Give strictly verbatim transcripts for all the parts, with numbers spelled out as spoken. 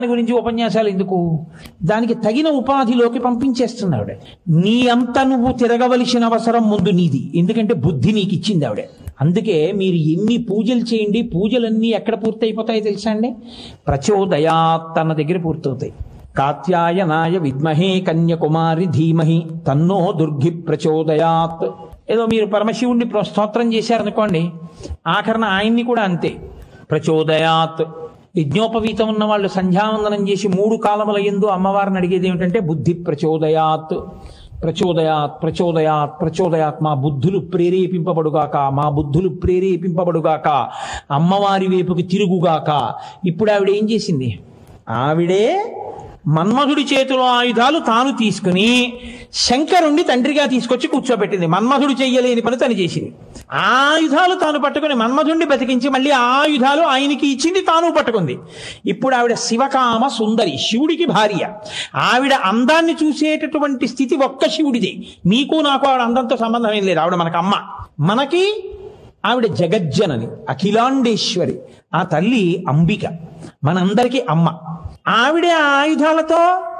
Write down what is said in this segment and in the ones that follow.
గురించి ఉపన్యాసాలు ఎందుకు? దానికి తగిన ఉపాధిలోకి పంపించేస్తున్నావిడ. నీ అంత నువ్వు తిరగవలసిన అవసరం ముందు నీది, ఎందుకంటే బుద్ధి నీకు ఇచ్చింది ఆవిడ. అందుకే మీరు ఎన్ని పూజలు చేయండి, పూజలన్నీ ఎక్కడ పూర్తయిపోతాయో తెలుసా అండి? ప్రచోదయాత్ అన్న దగ్గర పూర్తవుతాయి. కాత్యాయనాయ విద్మహే కన్యకుమారి ధీమహి తన్నో దుర్గి ప్రచోదయాత్. ఏదో మీరు పరమశివుణ్ణి స్తోత్రం చేశారనుకోండి, ఆఖరణ ఆయన్ని కూడా అంతే, ప్రచోదయాత్. యజ్ఞోపవీతం ఉన్న వాళ్ళు సంధ్యావందనం చేసి మూడు కాలముల యందు అమ్మవారిని అడిగేది ఏమిటంటే బుద్ధి ప్రచోదయాత్, ప్రచోదయాత్, ప్రచోదయాత్, ప్రచోదయాత్. మా బుద్ధులు ప్రేరేపింపబడుగాక, మా బుద్ధులు ప్రేరేపింపబడుగాక, అమ్మవారి వైపుకి తిరుగుగాక. ఇప్పుడు ఆవిడ ఏం చేసింది? ఆవిడే మన్మధుడి చేతిలో ఆయుధాలు తాను తీసుకుని శంకరుణ్ణి తండ్రిగా తీసుకొచ్చి కూర్చోబెట్టింది. మన్మధుడు చెయ్యలేని పని తను చేసింది. ఆయుధాలు తాను పట్టుకుని మన్మధుడిని బతికించి మళ్ళీ ఆయుధాలు ఆయనకి ఇచ్చింది, తాను పట్టుకుంది. ఇప్పుడు ఆవిడ శివకామ సుందరి, శివుడికి భార్య. ఆవిడ అందాన్ని చూసేటటువంటి స్థితి ఒక్క శివుడిదే. మీకు నాకు ఆవిడ అందంతో సంబంధం ఏం లేదు. ఆవిడ మనకు అమ్మ, మనకి ఆవిడ జగజ్జనని, అఖిలాండేశ్వరి. ఆ తల్లి అంబిక, మనందరికీ అమ్మ. ఆవిడే ఆయుధాలతో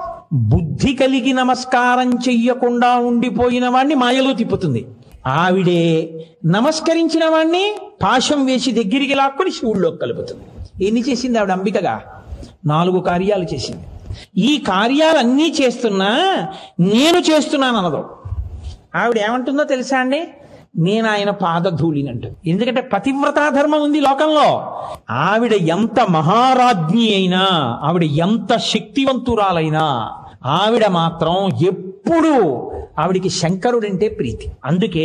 బుద్ధి కలిగి నమస్కారం చెయ్యకుండా ఉండిపోయిన వాణ్ణి మాయలో తిప్పుతుంది. ఆవిడే నమస్కరించిన వాణ్ణి పాశం వేసి దగ్గరికి లాక్కుని శివుడిలోకి కలుపుతుంది. ఎన్ని చేసింది ఆవిడ అంబికగా? నాలుగు కార్యాలు చేసింది. ఈ కార్యాలన్నీ చేస్తున్నా నేను చేస్తున్నాను అనదు. ఆవిడ ఏమంటుందో తెలుసా అండి? నేను ఆయన పాదధూళినంటు. ఎందుకంటే పతివ్రతా ధర్మం ఉంది లోకంలో. ఆవిడ ఎంత మహారాజ్ఞి అయినా, ఆవిడ ఎంత శక్తివంతురాలైనా, ఆవిడ మాత్రం ఎప్పుడూ ఆవిడికి శంకరుడంటే ప్రీతి. అందుకే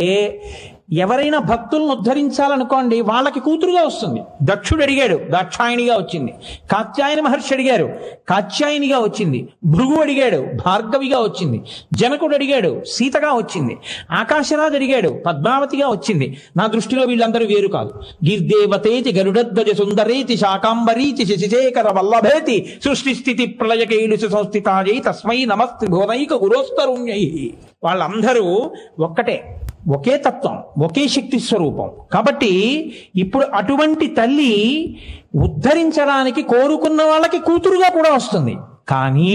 ఎవరైనా భక్తులను ఉద్ధరించాలనుకోండి, వాళ్ళకి కూతురుగా వస్తుంది. దక్షుడు అడిగాడు, దాక్షాయణిగా వచ్చింది. కాత్యాయన మహర్షి అడిగారు, కాత్యాయనిగా వచ్చింది. భృగు అడిగాడు, భార్గవిగా వచ్చింది. జనకుడు అడిగాడు, సీతగా వచ్చింది. ఆకాశరాజు అడిగాడు, పద్మావతిగా వచ్చింది. నా దృష్టిలో వీళ్ళందరూ వేరు కాదు. గిర్దేవతేతి గరుడధ్వజ సుందరేతి శాకాంబరీతి శశిశేఖర వల్లభేతి సృష్టి స్థితి ప్రళయకైలు సంస్థితాయై తస్మై నమస్తి భువనైక గురోస్తరుణ్యై. వాళ్ళందరూ ఒక్కటే, ఒకే తత్వం, ఒకే శక్తి స్వరూపం. కాబట్టి ఇప్పుడు అటువంటి తల్లి ఉద్ధరించడానికి కోరుకున్న వాళ్ళకి కూతురుగా కూడా వస్తుంది. కానీ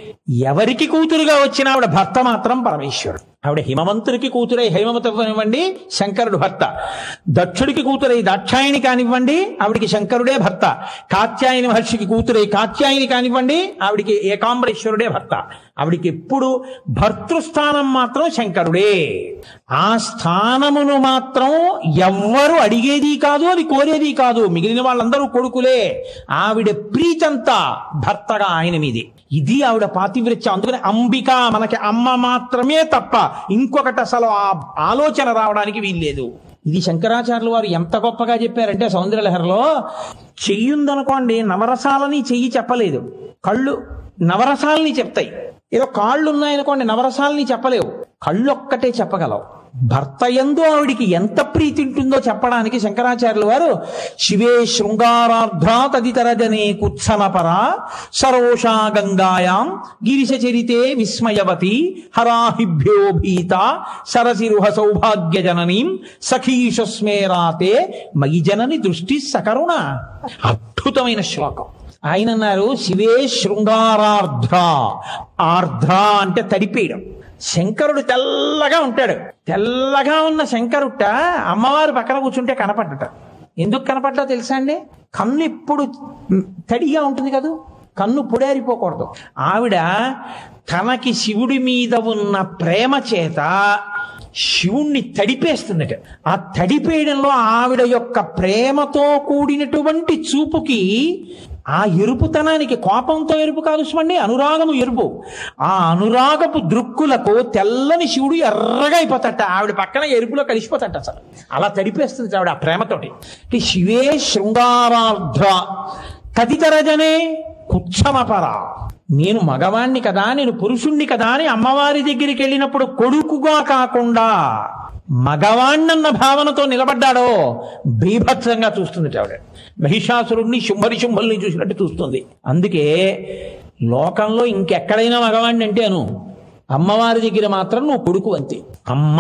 ఎవరికి కూతురుగా వచ్చిన ఆవిడ భర్త మాత్రం పరమేశ్వరుడు. ఆవిడ హిమవంతుడికి కూతురై హైమవతి కానివ్వండి, శంకరుడు భర్త. దక్షుడికి కూతురై దాక్షాయణి కానివ్వండి, ఆవిడికి శంకరుడే భర్త. కాత్యాయని మహర్షికి కూతురై కాత్యాయని కానివ్వండి, ఆవిడికి ఏకాంబరేశ్వరుడే భర్త. ఆవిడికి ఎప్పుడు భర్తృస్థానం మాత్రం శంకరుడే. ఆ స్థానమును మాత్రం ఎవ్వరు అడిగేది కాదు, అది కోరేది కాదు. మిగిలిన వాళ్ళందరూ కొడుకులే. ఆవిడ ప్రీతంతా భర్తగా ఆయన మీది. ఇది ఆవిడ పాతివ్రత్యం. అందుకని అంబిక మనకి అమ్మ మాత్రమే తప్ప ఇంకొకటి అసలు ఆ ఆలోచన రావడానికి వీల్లేదు. ఇది శంకరాచార్యులు వారు ఎంత గొప్పగా చెప్పారంటే సౌందర్యలహరిలో, చెయ్యుందనుకోండి, నవరసాలని చెయ్యి చెప్పలేదు, కళ్ళు నవరసాలని చెప్తాయి. ఏదో కాళ్ళు ఉన్నాయనుకోండి, నవరసాలని చెప్పలేవు, కళ్ళు ఒక్కటే చెప్పగలవు. భర్త యందు ఆవిడికి ఎంత ప్రీతి ఉంటుందో చెప్పడానికి శంకరాచార్యులు వారు శివే శృంగారార్ధ్రా తదితరజనే కుత్సనపరా సరోషా గంగాయాం గిరిశ చరితే విస్మయవతి హరాహిభ్యో భీత సరసిరుహ సౌభాగ్య జననీం సఖీషస్మేరాతే మయి జనని దృష్టి సకరుణ. అద్భుతమైన శ్లోకం. ఆయన అన్నారు, శివే శృంగారార్ధ్ర. ఆర్ధ్ర అంటే తడిపేయడం. శంకరుడు తెల్లగా ఉంటాడు. తెల్లగా ఉన్న శంకరుట అమ్మవారు పక్కన కూర్చుంటే కనపడ్డట. ఎందుకు కనపడ్డా తెలుసా అండి? కన్ను ఎప్పుడు తడిగా ఉంటుంది కదా, కన్ను పొడారిపోకూడదు. ఆవిడ తనకి శివుడి మీద ఉన్న ప్రేమ చేత శివుణ్ణి తడిపేస్తుందట. ఆ తడిపేయడంలో ఆవిడ యొక్క ప్రేమతో కూడినటువంటి చూపుకి, ఆ ఎరుపుతనానికి, కోపంతో ఎరుపు కాదు స్వండి, అనురాగము ఎరుపు. ఆ అనురాగపు దృక్కులకు తెల్లని శివుడు ఎర్రగా అయిపోతట. ఆవిడ పక్కన ఎరుపులో కలిసిపోతట. అసలు అలా తడిపేస్తుంది ఆవిడ ఆ ప్రేమతోటి. శివే శృంగారార్ధ్ర తదితరజనే కుచ్చమపర. నేను మగవాణ్ణి కదా, నేను పురుషుణ్ణి కదా అని అమ్మవారి దగ్గరికి వెళ్ళినప్పుడు కొడుకుగా కాకుండా మగవాణ్ణన్న భావనతో నిలబడ్డాడో బీభత్సంగా చూస్తుంది ఆవిడ. మహిషాసురుణ్ణి, శుంభరి శుంభల్ని చూసినట్టు చూస్తుంది. అందుకే లోకంలో ఇంకెక్కడైనా మగవాణ్ణి అంటే అను, అమ్మవారి దగ్గర మాత్రం నువ్వు కొడుకు అంతే. అమ్మ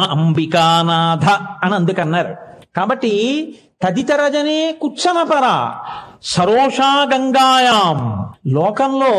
అంబికానాథ అని అందుకన్నారు. కాబట్టి తదితరజనే కుచ్చనపర, సరోషా గంగాయాం లోకంలో